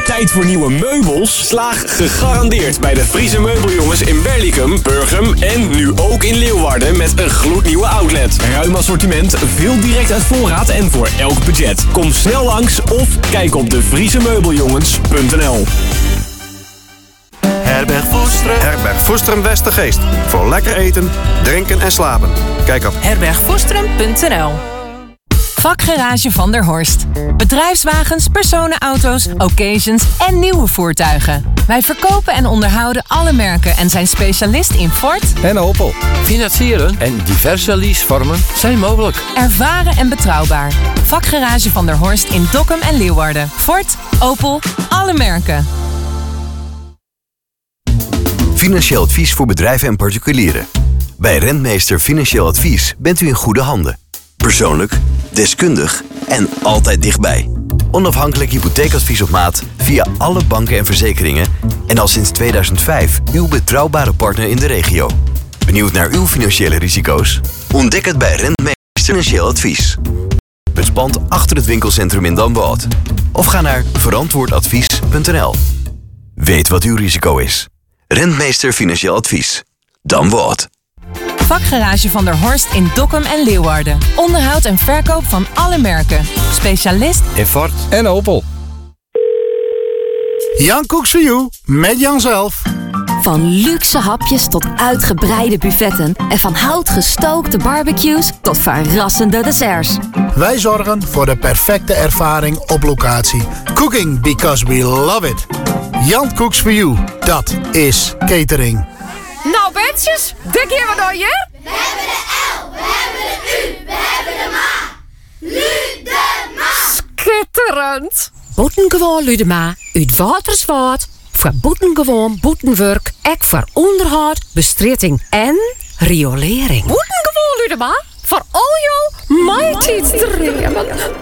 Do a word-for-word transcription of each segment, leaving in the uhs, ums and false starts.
Tijd voor nieuwe meubels? Slaag gegarandeerd bij de Friese meubeljongens in Berlicum, Burgum en nu ook in Leeuwarden met een gloednieuwe outlet. Ruim assortiment, veel direct uit voorraad en voor elk budget. Kom snel langs of kijk op de friese meubeljongens punt n l. Herberg Voestrum. Herberg Voestrum Westergeest. Voor lekker eten, drinken en slapen. Kijk op herberg voestrum punt n l. Vakgarage Van der Horst. Bedrijfswagens, personenauto's, occasions en nieuwe voertuigen. Wij verkopen en onderhouden alle merken en zijn specialist in Ford en Opel. Financieren en diverse leasevormen zijn mogelijk. Ervaren en betrouwbaar. Vakgarage Van der Horst in Dokkum en Leeuwarden. Ford, Opel, alle merken. Financieel advies voor bedrijven en particulieren. Bij Rentmeester Financieel Advies bent u in goede handen. Persoonlijk, deskundig en altijd dichtbij. Onafhankelijk hypotheekadvies op maat via alle banken en verzekeringen. En al sinds tweeduizend vijf uw betrouwbare partner in de regio. Benieuwd naar uw financiële risico's? Ontdek het bij Rentmeester Financieel Advies. Het pand achter het winkelcentrum in Damwoude. Of ga naar verantwoordadvies punt n l. Weet wat uw risico is. Rentmeester Financieel Advies. Damwoude. Vakgarage Van der Horst in Dokkum en Leeuwarden. Onderhoud en verkoop van alle merken. Specialist in Ford en Opel. Jan Cooks for You, met Jan zelf. Van luxe hapjes tot uitgebreide buffetten en van hout gestookte barbecues tot verrassende desserts. Wij zorgen voor de perfecte ervaring op locatie. Cooking because we love it. Jan Cooks for You, dat is catering. Nou wetsjes, dik hier wat door je? We hebben de L, we hebben de U, we hebben de Ma. Ludema. Schitterend. Boetengewoon Ludema, uit Waterswaard. Voor boetengewoon boetenwerk, ek voor onderhoud, bestritting en riolering. Boetengewoon Ludema, voor al jou mighty streamen.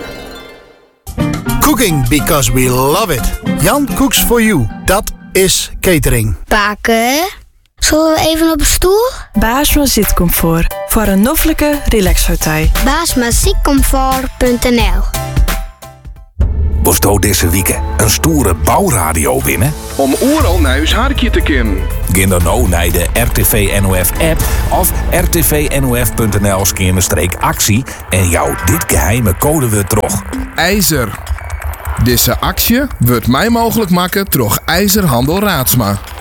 Cooking because we love it. Jan Cooks for You, dat is catering. Baken. Zullen we even op een stoel? Baasma zitcomfort. Voor een noffelijke relaxhotel. baasma zitcomfort punt n l. Bosto deze week een stoere bouwradio winnen? Om oral naar uw harkje te kim. Ga dan nou naar de R T V N O F app of r t v n o f punt n l schermenstreek actie en jou dit geheime codewoord terug. IJzer. Deze actie wordt mij mogelijk maken door IJzerhandel Raadsma.